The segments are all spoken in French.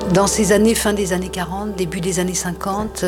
Dans ces années, fin des années 40, début des années 50,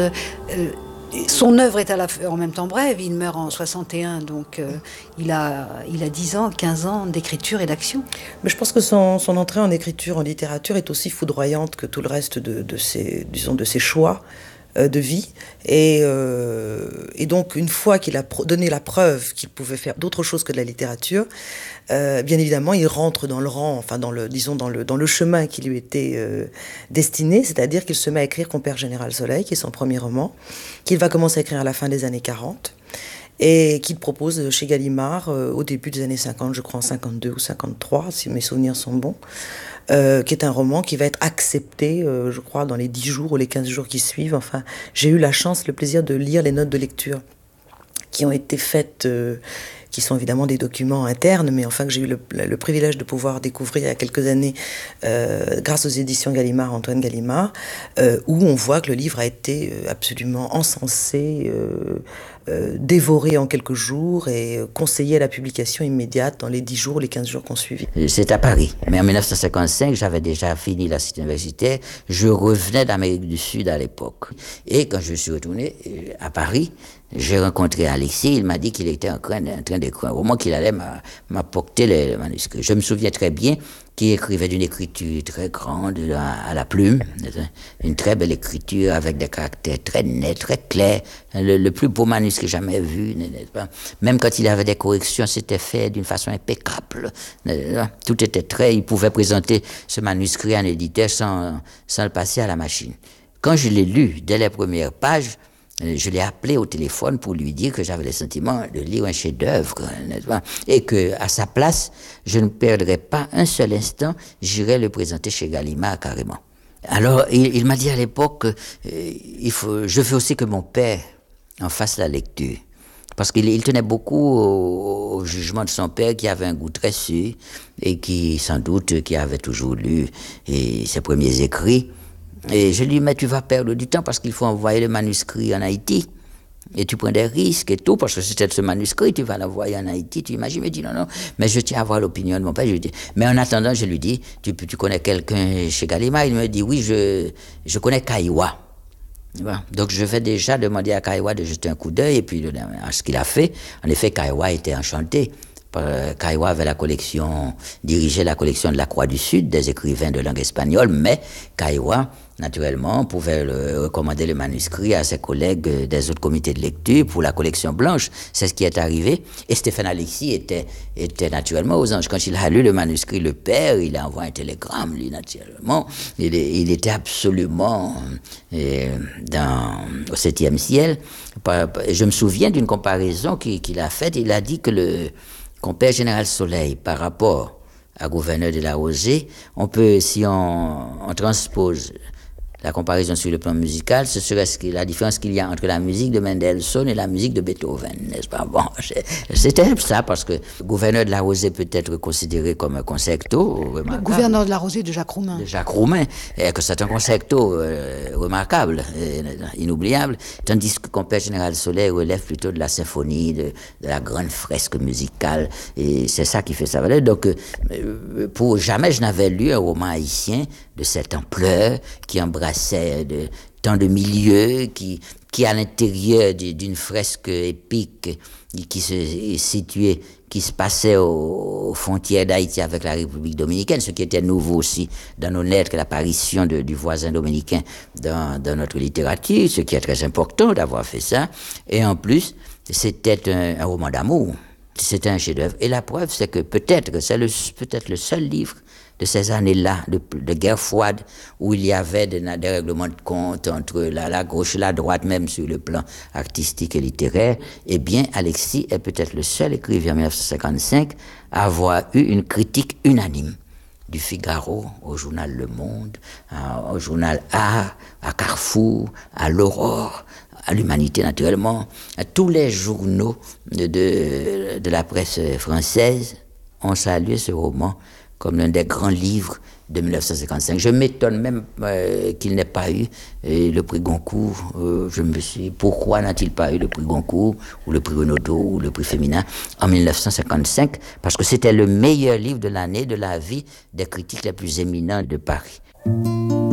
son œuvre est en même temps brève. Il meurt en 61, donc il a 10 ans, 15 ans d'écriture et d'action. Mais je pense que son entrée en écriture, en littérature, est aussi foudroyante que tout le reste de ses choix de vie. Et donc, une fois qu'il a donné la preuve qu'il pouvait faire d'autres choses que de la littérature, bien évidemment, il rentre dans le rang, enfin dans le chemin qui lui était destiné, c'est-à-dire qu'il se met à écrire Compère Général Soleil, qui est son premier roman, qu'il va commencer à écrire à la fin des années 40, et qu'il propose chez Gallimard au début des années 50, je crois en 52 ou 53, si mes souvenirs sont bons, qui est un roman qui va être accepté, je crois, dans les 10 jours ou les 15 jours qui suivent. Enfin, j'ai eu la chance, le plaisir de lire les notes de lecture qui ont été faites, qui sont évidemment des documents internes, mais enfin que j'ai eu le privilège de pouvoir découvrir il y a quelques années grâce aux éditions Gallimard, Antoine Gallimard, où on voit que le livre a été absolument encensé, dévoré en quelques jours et conseillé à la publication immédiate dans les 10 jours ou les 15 jours qu'on suivit. C'est à Paris. Mais en 1955, j'avais déjà fini la cité universitaire. Je revenais d'Amérique du Sud à l'époque. Et quand je suis retourné à Paris, j'ai rencontré Alexis. Il m'a dit qu'il était en train d'écrire un roman, qu'il allait m'apporter les manuscrits. Je me souviens très bien qu'il écrivait d'une écriture très grande à la plume, une très belle écriture avec des caractères très nets, très clairs, le plus beau manuscrit jamais vu, n'est-ce pas? Même quand il avait des corrections, c'était fait d'une façon impeccable. Tout était il pouvait présenter ce manuscrit à un éditeur sans le passer à la machine. Quand je l'ai lu, dès les premières pages, je l'ai appelé au téléphone pour lui dire que j'avais le sentiment de lire un chef-d'œuvre, n'est-ce pas? Et que, à sa place, je ne perdrais pas un seul instant, j'irais le présenter chez Gallimard carrément. Alors, il m'a dit à l'époque, je veux aussi que mon père en fasse la lecture. Parce qu'il tenait beaucoup au jugement de son père, qui avait un goût très sûr, et qui, sans doute, qui avait toujours lu ses premiers écrits. Et je lui dis, mais tu vas perdre du temps parce qu'il faut envoyer le manuscrit en Haïti. Et tu prends des risques et tout, parce que c'est ce manuscrit, tu vas l'envoyer en Haïti. Tu imagines, il me dit, non, mais je tiens à avoir l'opinion de mon père. Je lui dis, mais en attendant, je lui dis, tu connais quelqu'un chez Gallimard? Il me dit, oui, je connais Caillois. Donc je vais déjà demander à Caillois de jeter un coup d'œil, et puis à ce qu'il a fait. En effet, Caillois était enchanté. Caillois avait dirigeait la collection de la Croix du Sud, des écrivains de langue espagnole, mais Caillois, naturellement, pouvait recommander le manuscrit à ses collègues des autres comités de lecture pour la collection blanche. C'est ce qui est arrivé. Et Stéphane Alexis était naturellement aux anges. Quand il a lu le manuscrit, le père, il a envoyé un télégramme, lui, naturellement. Il était absolument au 7e ciel. Je me souviens d'une comparaison qu'il a faite. Il a dit que le Compère Général Soleil, par rapport à Gouverneur de la Rosée, on peut, si on transpose la comparaison sur le plan musical, ce serait la différence qu'il y a entre la musique de Mendelssohn et la musique de Beethoven, n'est-ce pas? Bon, c'était ça, parce que Gouverneur de la Rosée peut être considéré comme un concerto remarquable. Le Gouverneur de la Rosée de Jacques Roumain. De Jacques Roumain, et que c'est un concerto remarquable, inoubliable, tandis que Compère Général Soleil relève plutôt de la symphonie, de la grande fresque musicale, et c'est ça qui fait sa valeur. Donc, pour jamais je n'avais lu un roman haïtien de cette ampleur, qui embrassait tant de milieux, qui à l'intérieur d'une fresque épique qui se passait aux frontières d'Haïti avec la République dominicaine, ce qui était nouveau aussi dans nos lettres, l'apparition du voisin dominicain dans notre littérature, ce qui est très important d'avoir fait ça. Et en plus, c'était un roman d'amour. C'était un chef-d'œuvre. Et la preuve, c'est que peut-être le seul livre de ces années-là, de guerre froide, où il y avait des règlements de compte entre la gauche et la droite, même sur le plan artistique et littéraire, eh bien, Alexis est peut-être le seul écrivain en 1955 à avoir eu une critique unanime. Du Figaro au journal Le Monde, au journal Art, à Carrefour, à l'Aurore, à l'Humanité naturellement, à tous les journaux de la presse française ont salué ce roman comme l'un des grands livres de 1955. Je m'étonne même qu'il n'ait pas eu le prix Goncourt. Je me suis pourquoi n'a-t-il pas eu le prix Goncourt ou le prix Renaudot ou le prix Féminin en 1955? Parce que c'était le meilleur livre de l'année de la vie des critiques les plus éminents de Paris.